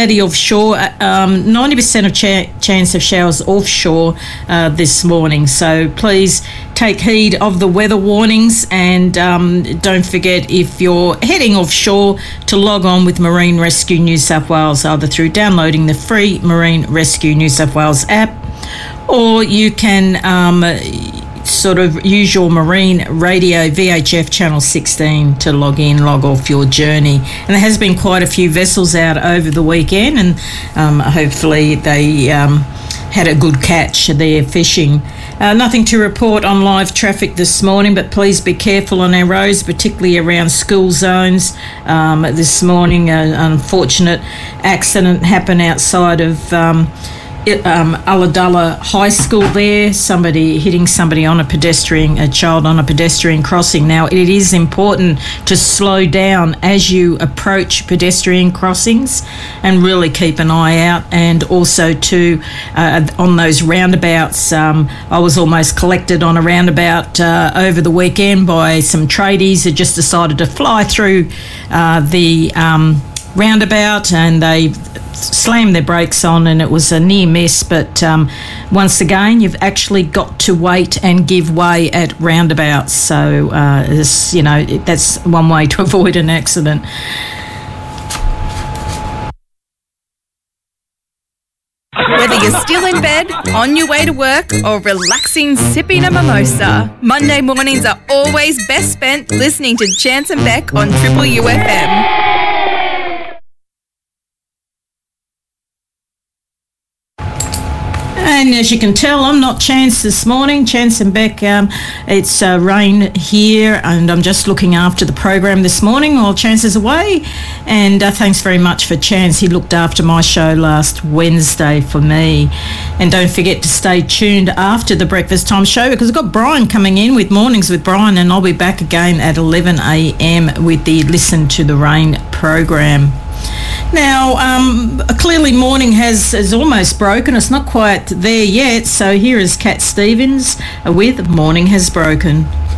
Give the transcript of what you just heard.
cloudy offshore, 90% of chance of showers offshore this morning. So please take heed of the weather warnings, and don't forget, if you're heading offshore, to log on with Marine Rescue New South Wales, either through downloading the free Marine Rescue New South Wales app, or you can sort of use your marine radio VHF channel 16 to log in, log off your journey. And there has been quite a few vessels out over the weekend, and hopefully they had a good catch there fishing. Nothing to report on live traffic this morning, but please be careful on our roads, particularly around school zones. This morning, an unfortunate accident happened outside of Ulladulla High School there, somebody hitting somebody on a child on a pedestrian crossing. Now, it is important to slow down as you approach pedestrian crossings and really keep an eye out, and also to on those roundabouts. I was almost collected on a roundabout over the weekend by some tradies who just decided to fly through the roundabout, and they slammed their brakes on, and it was a near miss. But once again, you've actually got to wait and give way at roundabouts. So that's one way to avoid an accident. Whether you're still in bed, on your way to work, or relaxing sipping a mimosa, Monday mornings are always best spent listening to Chance and Beck on Triple UFM. And as you can tell, I'm not Chance this morning. Chance and Beck, it's rain here, and I'm just looking after the program this morning while Chance is away. And thanks very much for Chance. He looked after my show last Wednesday for me. And don't forget to stay tuned after the breakfast time show, because I've got Brian coming in with Mornings with Brian, and I'll be back again at 11 a.m. with the Listen to the Rain program. Now, clearly morning has almost broken. It's not quite there yet. So here is Cat Stevens with Morning Has Broken.